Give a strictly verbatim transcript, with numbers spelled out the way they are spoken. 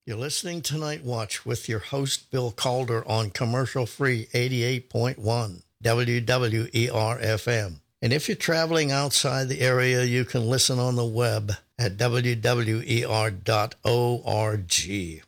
You're listening to Night Watch with your host, Bill Calder, on commercial free eighty-eight point one W W E R F M. And if you're traveling outside the area, you can listen on the web at W W E R dot org.